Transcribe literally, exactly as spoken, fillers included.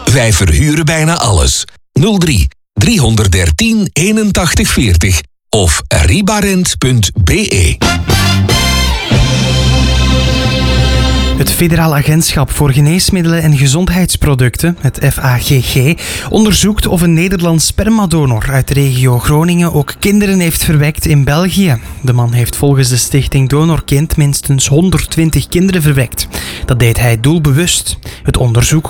Wij verhuren bijna alles. nul drie driehonderddertien eenentachtig veertig of ribarent punt be. Het Federaal Agentschap voor Geneesmiddelen en Gezondheidsproducten, het F A G G, onderzoekt of een Nederlands spermadonor uit de regio Groningen ook kinderen heeft verwekt in België. De man heeft volgens de stichting Donorkind minstens honderdtwintig kinderen verwekt. Dat deed hij doelbewust. Het onderzoek